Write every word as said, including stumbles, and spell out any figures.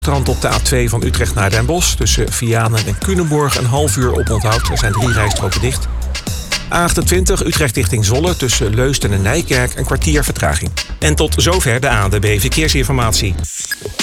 Strand op de A twee van Utrecht naar Den Bosch. Tussen Vianen en Culemborg een half uur oponthoud. Er zijn drie rijstroken dicht. A achtentwintig Utrecht richting Zwolle. Tussen Leusden en Nijkerk een kwartier vertraging. En tot zover de A N W B Verkeersinformatie.